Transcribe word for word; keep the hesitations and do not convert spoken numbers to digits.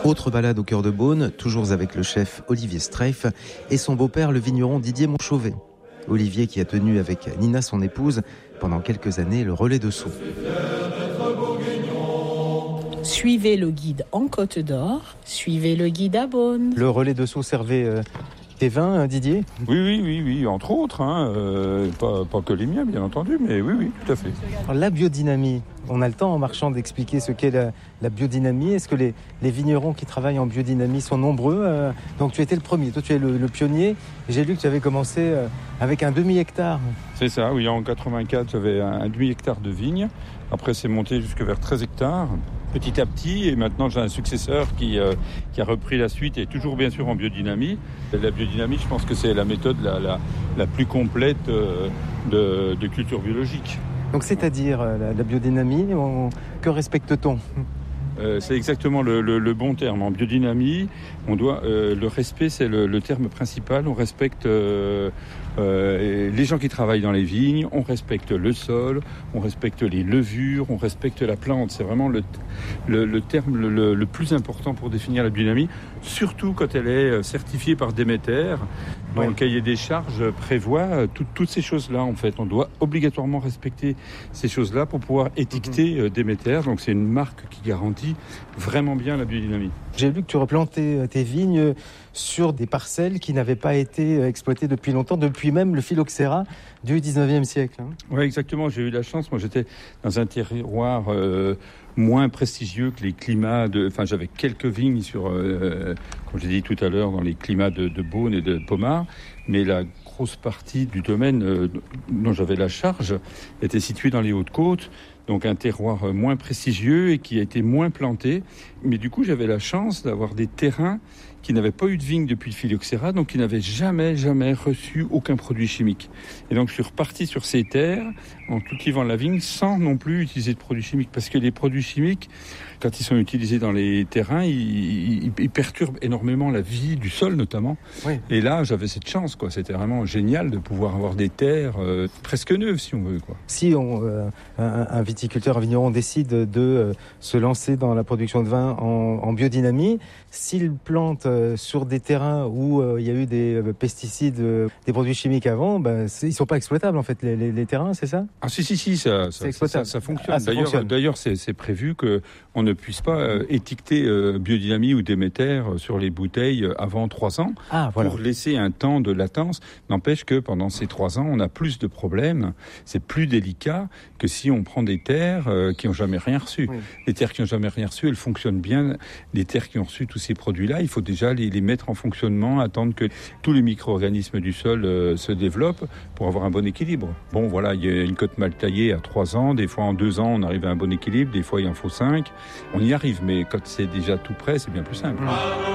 Autre balade au cœur de Beaune, toujours avec le chef Olivier Streif et son beau-père, le vigneron Didier Montchauvet. Olivier qui a tenu avec Nina, son épouse, pendant quelques années le relais de Sceaux. Suivez le guide en Côte d'Or, suivez le guide à Beaune. Le relais de Sceaux servait euh, tes vins, Didier ? Oui, oui, oui, oui, entre autres. Hein, euh, pas, pas que les miens, bien entendu, mais oui, oui, tout à fait. Alors, la biodynamie, on a le temps en marchant d'expliquer ce qu'est la, la biodynamie. Est-ce que les, les vignerons qui travaillent en biodynamie sont nombreux ? euh, Donc tu étais le premier, toi tu es le, le pionnier. J'ai lu que tu avais commencé euh, avec un demi-hectare. C'est ça, oui, en quatre-vingt-quatre, j'avais un, un demi-hectare de vignes. Après, c'est monté jusque vers treize hectares, petit à petit. Et maintenant, j'ai un successeur qui, euh, qui a repris la suite, et toujours bien sûr en biodynamie. Et la biodynamie, je pense que c'est la méthode la, la, la plus complète euh, de, de culture biologique. Donc c'est-à-dire euh, la, la biodynamie, on, que respecte-t-on ? Euh, c'est exactement le, le, le bon terme. En biodynamie, on doit, euh, le respect, c'est le, le terme principal. On respecte euh, euh, les gens qui travaillent dans les vignes, on respecte le sol, on respecte les levures, on respecte la plante. C'est vraiment le, le, le terme le, le plus important pour définir la biodynamie, surtout quand elle est certifiée par Déméter. Dans ouais. le cahier des charges prévoit tout, toutes ces choses-là, en fait. On doit obligatoirement respecter ces choses-là pour pouvoir étiqueter mmh. Déméter. Donc c'est une marque qui garantit vraiment bien la biodynamie. J'ai vu que tu replantais tes vignes sur des parcelles qui n'avaient pas été exploitées depuis longtemps, depuis même le phylloxéra du dix-neuvième siècle. Oui, exactement. J'ai eu la chance. Moi, j'étais dans un terroir euh, moins prestigieux que les climats de... Enfin, j'avais quelques vignes sur, euh, comme j'ai dit tout à l'heure, dans les climats de, de Beaune et de Pommard. Mais la grosse partie du domaine euh, dont j'avais la charge était située dans les Hautes-Côtes. Donc un terroir moins prestigieux et qui a été moins planté. Mais du coup, j'avais la chance d'avoir des terrains qui n'avaient pas eu de vigne depuis le phylloxéra, donc qui n'avaient jamais, jamais reçu aucun produit chimique. Et donc je suis reparti sur ces terres en cultivant la vigne sans non plus utiliser de produits chimiques. Parce que les produits chimiques, quand ils sont utilisés dans les terrains, ils, ils, ils perturbent énormément la vie du sol notamment. Oui. Et là, j'avais cette chance, quoi. C'était vraiment génial de pouvoir avoir des terres euh, presque neuves, si on veut, quoi. Si on, euh, un, un viticulteur, un vigneron décide de euh, se lancer dans la production de vin en, en biodynamie, s'il plante euh, sur des terrains où euh, il y a eu des euh, pesticides, euh, des produits chimiques avant, ben, ils ne sont pas exploitables, en fait, les, les, les terrains, c'est ça ? Ah si, si, si, ça, ça, ça, ça, ça fonctionne. Ah, ça d'ailleurs, fonctionne. D'ailleurs c'est, c'est prévu qu'on ne puisse pas euh, étiqueter euh, biodynamie ou Déméter sur les bouteilles avant trois ans ah, voilà. pour laisser un temps de latence. N'empêche que pendant ces trois ans, on a plus de problèmes. C'est plus délicat que si on prend des terres euh, qui n'ont jamais rien reçu. Oui. Les terres qui n'ont jamais rien reçu, elles fonctionnent bien. Les terres qui ont reçu tous ces produits-là, il faut déjà les, les mettre en fonctionnement, attendre que tous les micro-organismes du sol euh, se développent pour avoir un bon équilibre. Bon, voilà, il y a une cote mal taillée à trois ans. Des fois, en deux ans, on arrive à un bon équilibre. Des fois, il en faut cinq. On y arrive, mais quand c'est déjà tout prêt, c'est bien plus simple. Mmh.